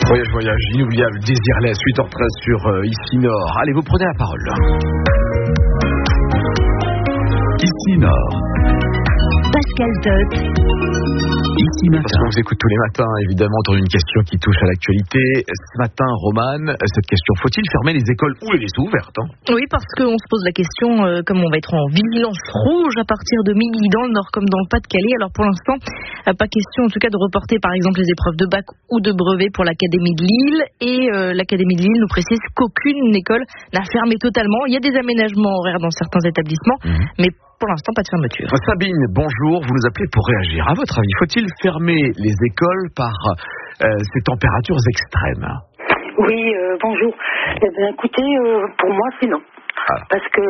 Voyage, inoubliable, Désirless, 8h13 sur Ici Nord. Allez, vous prenez la parole. Ici Nord. Pascal Tot. Ici Matin. Parce qu'on vous écoute tous les matins, évidemment, autour d'une question qui touche à l'actualité. Ce matin, Romane, cette question, faut-il fermer les écoles ou les laisser ouvertes Oui, parce qu'on se pose la question, comme on va être en vigilance rouge à partir de midi dans le Nord comme dans le Pas-de-Calais. Alors pour l'instant, pas question en tout cas de reporter par exemple les épreuves de bac ou de brevet pour l'Académie de Lille. Et l'Académie de Lille nous précise qu'aucune école n'a fermé totalement. Il y a des aménagements horaires dans certains établissements, mais pour l'instant, pas de fermeture. Sabine, bonjour, vous nous appelez pour réagir. À votre avis, faut-il fermer les écoles par ces températures extrêmes ? Oui, bonjour. Eh bien, écoutez, pour moi, c'est non. Parce que,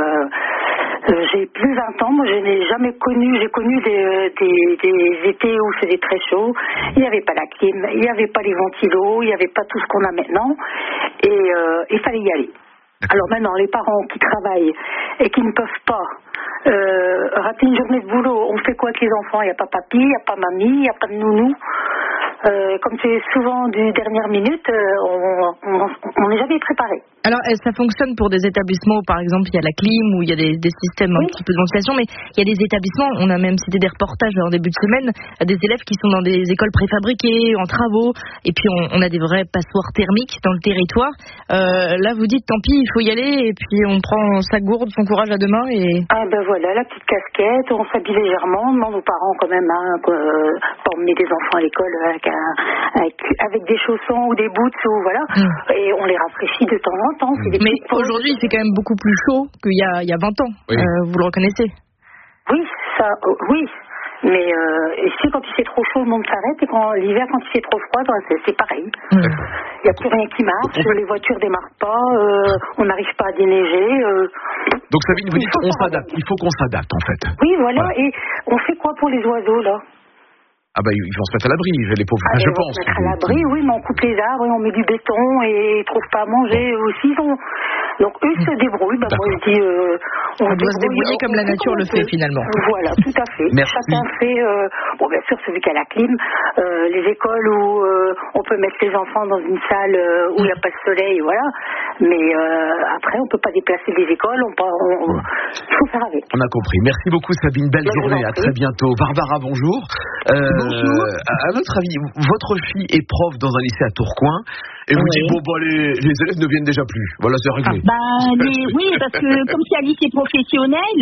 j'ai plus 20 ans, moi je n'ai jamais connu, j'ai connu des étés où c'était très chaud, il n'y avait pas la clim, il n'y avait pas les ventilos, il n'y avait pas tout ce qu'on a maintenant, et il fallait y aller. Alors maintenant, les parents qui travaillent et qui ne peuvent pas rater une journée de boulot, on fait quoi avec les enfants ? Il n'y a pas papy, il n'y a pas mamie, il n'y a pas de nounou. Comme c'est souvent du dernière minute, on n'est jamais préparé. Alors, ça fonctionne pour des établissements où, par exemple, il y a la clim, où il y a des systèmes un petit peu de ventilation, mais il y a des établissements, on a même cité des reportages en début de semaine, des élèves qui sont dans des écoles préfabriquées, en travaux, et puis on a des vraies passoires thermiques dans le territoire. Là, vous dites, tant pis, il faut y aller, et puis on prend sa gourde, son courage à deux mains, et... Ah ben voilà, la petite casquette, on s'habille légèrement, on demande aux parents quand même pour emmener des enfants à l'école avec des chaussons ou des boots, ou voilà, et on les rafraîchit de temps en temps. Mais aujourd'hui, c'est quand même beaucoup plus chaud qu'il y a 20 ans, vous le reconnaissez ? Oui, oui. Mais ici, quand il fait trop chaud, le monde s'arrête, et l'hiver, quand il fait trop froid, c'est pareil. Il n'y a plus rien qui marche, les voitures démarrent pas, on n'arrive pas à déneiger. Donc Sabine, vous dites qu'on s'adapte, il faut qu'on s'adapte en fait. Oui, voilà. Et on fait quoi pour les oiseaux là ? Ah bah ils vont se mettre à l'abri, les pauvres, je pense. Se mettre à l'abri, oui, mais on coupe les arbres et on met du béton et ils trouvent pas à manger aussi. Donc eux se débrouillent. Moi je dis, on doit se débrouiller comme la nature le fait finalement. Voilà, tout à fait. Merci. Chacun fait. Bien sûr, celui qui a la clim, les écoles où on peut mettre les enfants dans une salle où il n'y a pas de soleil, voilà. Mais après, on peut pas déplacer les écoles. Il faut faire avec. On a compris. Merci beaucoup Sabine. Belle journée. À très bientôt. Barbara, bonjour. Bonjour. À votre avis, votre fille est prof dans un lycée à Tourcoing et vous dites les élèves ne viennent déjà plus. Voilà, c'est réglé. Oui, parce que comme c'est un lycée professionnel,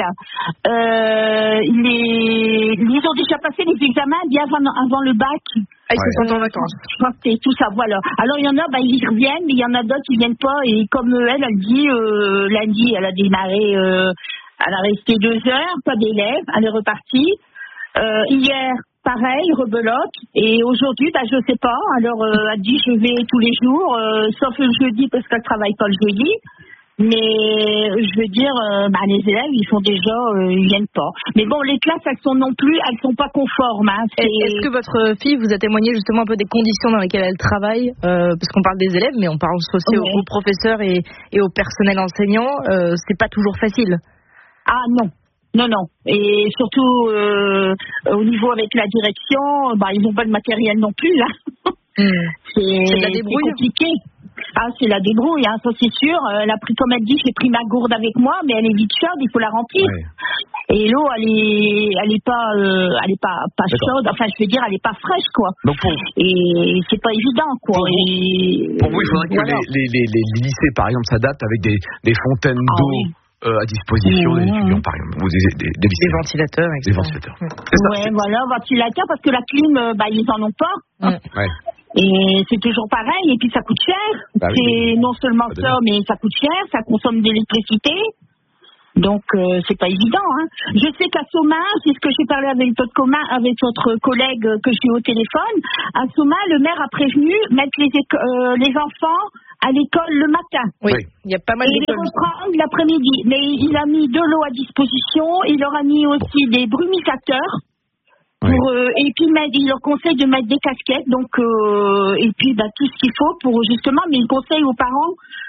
ils ont déjà passé les examens bien avant le bac. Ils se sont en vacances. Je pense que c'est tout ça, voilà. Alors il y en a, ils reviennent, mais il y en a d'autres qui viennent pas. Et comme elle dit, lundi, elle a démarré, elle a resté 2 heures, pas d'élèves, elle est repartie. Hier, pareil, rebelote. Et aujourd'hui, je sais pas. Alors, elle dit, je vais tous les jours, sauf le jeudi, parce qu'elle travaille pas le jeudi. Mais, je veux dire, les élèves, ils font déjà, ils viennent pas. Mais bon, les classes, elles sont pas conformes, hein. Est-ce que votre fille vous a témoigné justement un peu des conditions dans lesquelles elle travaille, parce qu'on parle des élèves, mais on parle aussi aux professeurs et au personnel enseignant, c'est pas toujours facile. Ah, non. Non. Et surtout, au niveau avec la direction, ils n'ont pas de matériel non plus, là. C'est de la débrouille. C'est compliqué. Ah, c'est la débrouille, hein, ça c'est sûr. Comme elle dit, j'ai pris ma gourde avec moi, mais elle est vite chaude, il faut la remplir. Ouais. Et l'eau, elle est pas chaude. Enfin, je veux dire, elle est pas fraîche, quoi. Donc et c'est pas évident, quoi. Pour vous, il faudrait que les lycées, par exemple, s'adaptent avec des fontaines d'eau. À disposition des étudiants, par exemple, ou des ventilateurs, etc. Des ventilateurs. Voilà, ventilateurs, parce que la clim, ils en ont pas. Et c'est toujours pareil, et puis ça coûte cher. C'est non seulement ça, mais ça coûte cher, ça consomme de l'électricité. Donc, c'est pas évident, hein. Je sais qu'à Soma, c'est ce que j'ai parlé avec votre collègue que j'ai eu au téléphone. À Soma, le maire a prévenu mettre les enfants à l'école le matin. Oui, il y a pas mal d'écoles. Et les reprendre l'après-midi. Mais il a mis de l'eau à disposition, il leur a mis aussi des brumisateurs. Et puis il leur conseille de mettre des casquettes, donc et puis tout ce qu'il faut pour justement, mais il conseille aux parents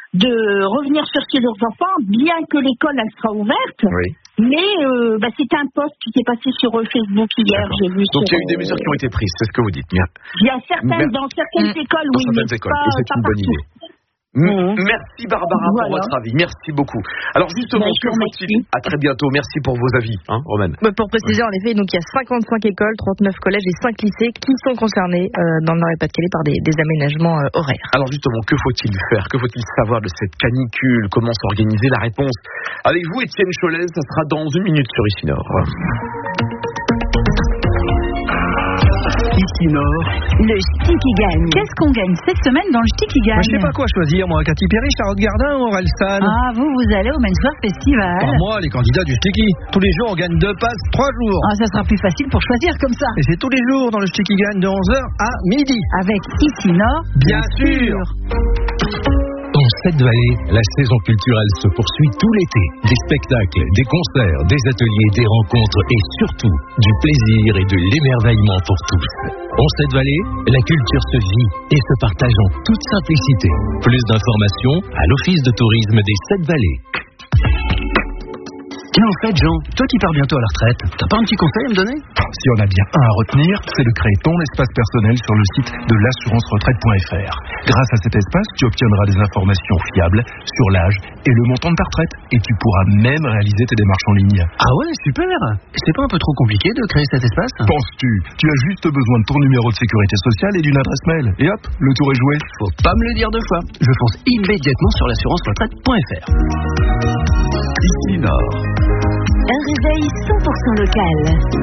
de revenir chercher leurs enfants, bien que l'école elle sera ouverte. Oui. Mais c'est un post qui s'est passé sur Facebook hier. J'ai vu. Donc il y a eu des mesures qui ont été prises, c'est ce que vous dites. Bien. Il y a dans certaines écoles, oui, mais écoles, et c'est une bonne idée. Merci Barbara pour votre avis, merci beaucoup. Alors justement, que faut-il ? À très bientôt, merci pour vos avis, Romaine. Pour préciser, en effet, donc il y a 55 écoles, 39 collèges et 5 lycées qui sont concernés dans le Nord-et-Pas-de-Calais par des aménagements horaires. Alors justement, que faut-il faire ? Que faut-il savoir de cette canicule ? Comment s'organiser ? La réponse avec vous, Étienne Cholez, ça sera dans 1 minute sur Ici Nord. Ici Nord, le ch'ti qui gagne. Qu'est-ce qu'on gagne cette semaine dans le ch'ti qui gagne ? Je sais pas quoi choisir, moi. Katy Perry, Charlotte Gardin ou Orelsan. Ah, vous allez au Menswear Festival. Moi, les candidats du ch'ti. Tous les jours, on gagne 2 passes, 3 jours. Ah, ça sera plus facile pour choisir comme ça. Et c'est tous les jours dans le ch'ti qui gagne de 11h à midi. Avec Ici Nord, bien sûr. Dans cette vallée, la saison culturelle se poursuit tout l'été. Des spectacles, des concerts, des ateliers, des rencontres et surtout du plaisir et de l'émerveillement pour tous. En cette vallée, la culture se vit et se partage en toute simplicité. Plus d'informations à l'Office de tourisme des 7 vallées. Tiens, en fait, Jean, toi qui pars bientôt à la retraite, t'as pas un petit conseil à me donner ? Si on a bien un à retenir, c'est de créer ton espace personnel sur le site de l'assurance-retraite.fr. Grâce à cet espace, tu obtiendras des informations fiables sur l'âge et le montant de ta retraite. Et tu pourras même réaliser tes démarches en ligne. Ah ouais, super. C'est pas un peu trop compliqué de créer cet espace ? Penses-tu ? Tu as juste besoin de ton numéro de sécurité sociale et d'une adresse mail. Et hop, le tour est joué. Faut pas me le dire 2 fois. Je fonce immédiatement sur l'assurance-retraite.fr. Ici Nord. Un réveil 100% local.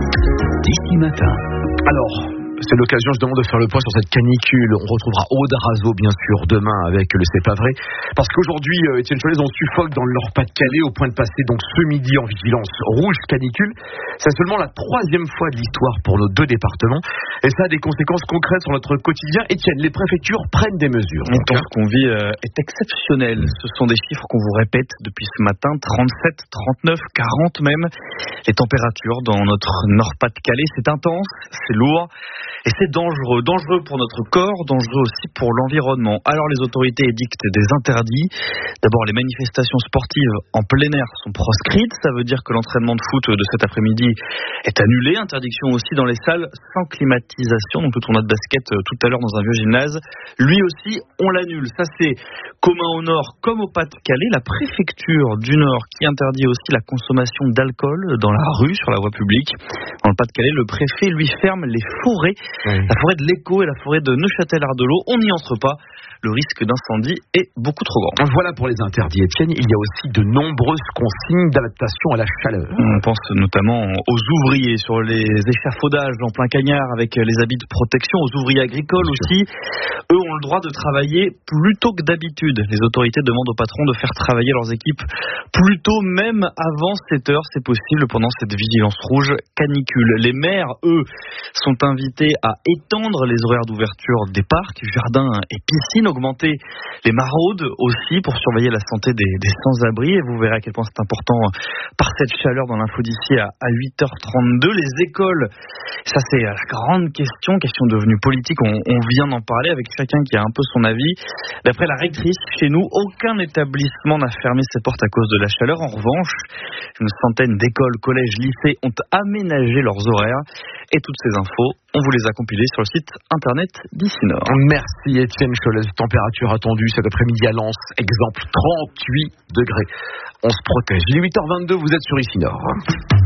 D'ici matin. Alors, c'est l'occasion justement de faire le point sur cette canicule. On retrouvera Aude Razo bien sûr demain avec le C'est pas vrai. Parce qu'aujourd'hui, Étienne Cholez, on suffoque dans le Nord-Pas-de-Calais au point de passer donc ce midi en vigilance rouge canicule. C'est seulement la 3e fois de l'histoire pour nos 2 départements. Et ça a des conséquences concrètes sur notre quotidien. Étienne, les préfectures prennent des mesures. Le temps qu'on vit est exceptionnel. Ce sont des chiffres qu'on vous répète depuis ce matin. 37, 39, 40 même. Les températures dans notre Nord-Pas-de-Calais, c'est intense, c'est lourd. Et c'est dangereux. Dangereux pour notre corps, dangereux aussi pour l'environnement. Alors les autorités édictent des interdits. D'abord, les manifestations sportives en plein air sont proscrites. Ça veut dire que l'entraînement de foot de cet après-midi est annulé. Interdiction aussi dans les salles sans climatisation. Donc le tournoi de basket tout à l'heure dans un vieux gymnase, lui aussi, on l'annule. Ça c'est commun au Nord comme au Pas-de-Calais. La préfecture du Nord qui interdit aussi la consommation d'alcool dans la rue, sur la voie publique. Dans le Pas-de-Calais, le préfet lui ferme les forêts. La forêt de l'Écho et la forêt de Neuchâtel-Ardelot, on n'y entre pas. Le risque d'incendie est beaucoup trop grand. Voilà pour les interdits, Étienne. Il y a aussi de nombreuses consignes d'adaptation à la chaleur. On pense notamment aux ouvriers sur les échafaudages en plein cagnard avec les habits de protection, aux ouvriers agricoles aussi. Eux ont le droit de travailler plus tôt que d'habitude. Les autorités demandent aux patrons de faire travailler leurs équipes plus tôt, même avant 7 heures. C'est possible pendant cette vigilance rouge canicule. Les maires, eux, sont invités à étendre les horaires d'ouverture des parcs, jardins et piscines, augmenter les maraudes aussi pour surveiller la santé des sans-abri. Et vous verrez à quel point c'est important par cette chaleur dans l'info d'ici à 8h32. Les écoles, ça c'est la grande question devenue politique. On vient d'en parler avec chacun qui a un peu son avis. D'après la rectrice, chez nous, aucun établissement n'a fermé ses portes à cause de la chaleur. En revanche, une centaine d'écoles, collèges, lycées ont aménagé leurs horaires. Et toutes ces infos, on vous les a compilées sur le site internet d'Ici Nord. Merci Étienne Cholez. Température attendue cet après-midi à Lens. Exemple 38 degrés. On se protège. Il est 8h22, vous êtes sur Ici Nord.